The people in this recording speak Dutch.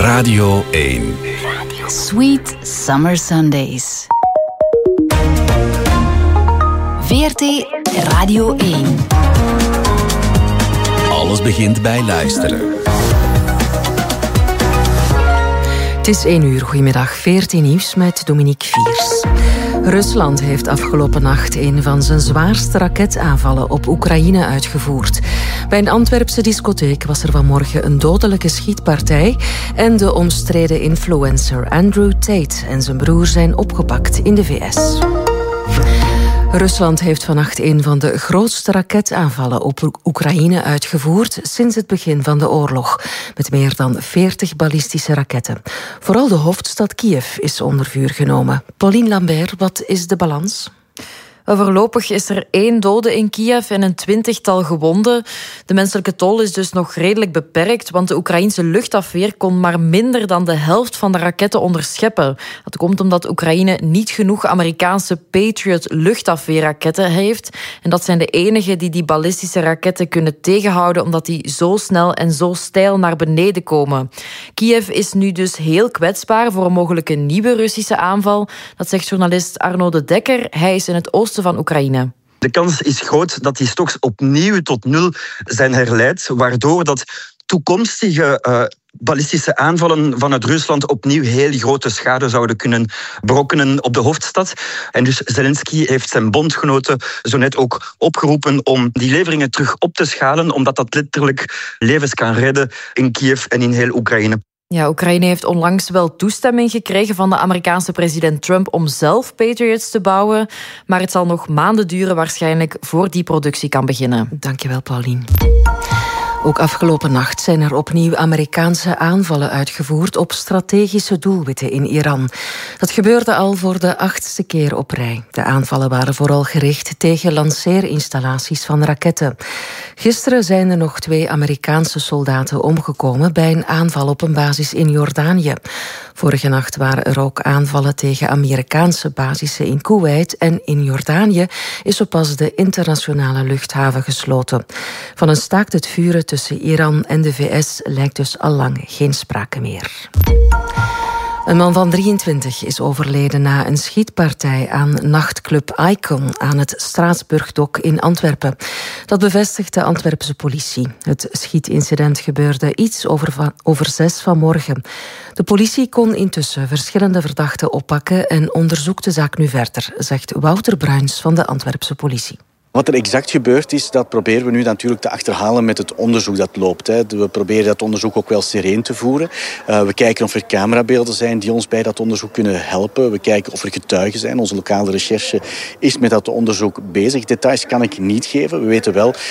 Radio 1. Sweet Summer Sundays. VRT Radio 1. Alles begint bij luisteren. Het is 1 uur. Goedemiddag. VRT Nieuws met Dominique Viers. Rusland heeft afgelopen nacht een van zijn zwaarste raketaanvallen op Oekraïne uitgevoerd. Bij een Antwerpse discotheek was er vanmorgen een dodelijke schietpartij en de omstreden influencer Andrew Tate en zijn broer zijn opgepakt in de VS. Rusland heeft vannacht een van de grootste raketaanvallen op Oekraïne uitgevoerd sinds het begin van de oorlog, met meer dan 40 ballistische raketten. Vooral de hoofdstad Kiev is onder vuur genomen. Pauline Lambert, wat is de balans? Voorlopig is er 1 dode in Kiev en een 20-tal gewonden. De menselijke tol is dus nog redelijk beperkt, want de Oekraïense luchtafweer kon maar minder dan de helft van de raketten onderscheppen. Dat komt omdat Oekraïne niet genoeg Amerikaanse Patriot luchtafweerraketten heeft. En dat zijn de enige die ballistische raketten kunnen tegenhouden, omdat die zo snel en zo steil naar beneden komen. Kiev is nu dus heel kwetsbaar voor een mogelijke nieuwe Russische aanval. Dat zegt journalist Arno de Dekker. Hij is in het oosten van Oekraïne. De kans is groot dat die stocks opnieuw tot 0 zijn herleid, waardoor dat toekomstige ballistische aanvallen vanuit Rusland opnieuw heel grote schade zouden kunnen berokkenen op de hoofdstad. En dus Zelensky heeft zijn bondgenoten zo net ook opgeroepen om die leveringen terug op te schalen, omdat dat letterlijk levens kan redden in Kiev en in heel Oekraïne. Ja, Oekraïne heeft onlangs wel toestemming gekregen van de Amerikaanse president Trump om zelf Patriots te bouwen. Maar het zal nog maanden duren waarschijnlijk voor die productie kan beginnen. Dankjewel, Pauline. Ook afgelopen nacht zijn er opnieuw Amerikaanse aanvallen uitgevoerd op strategische doelwitten in Iran. Dat gebeurde al voor de 8e keer op rij. De aanvallen waren vooral gericht tegen lanceerinstallaties van raketten. Gisteren zijn er nog 2 Amerikaanse soldaten omgekomen bij een aanval op een basis in Jordanië. Vorige nacht waren er ook aanvallen tegen Amerikaanse basissen in Kuwait en in Jordanië is zo pas de internationale luchthaven gesloten. Van een staakt het vuren tussen Iran en de VS lijkt dus allang geen sprake meer. Een man van 23 is overleden na een schietpartij aan nachtclub Icon aan het Straatsburgdok in Antwerpen. Dat bevestigt de Antwerpse politie. Het schietincident gebeurde iets over 6 vanmorgen. De politie kon intussen verschillende verdachten oppakken en onderzoekt de zaak nu verder, zegt Wouter Bruins van de Antwerpse politie. Wat er exact gebeurd is, dat proberen we nu natuurlijk te achterhalen met het onderzoek dat loopt. We proberen dat onderzoek ook wel sereen te voeren. We kijken of er camerabeelden zijn die ons bij dat onderzoek kunnen helpen. We kijken of er getuigen zijn. Onze lokale recherche is met dat onderzoek bezig. Details kan ik niet geven. We weten wel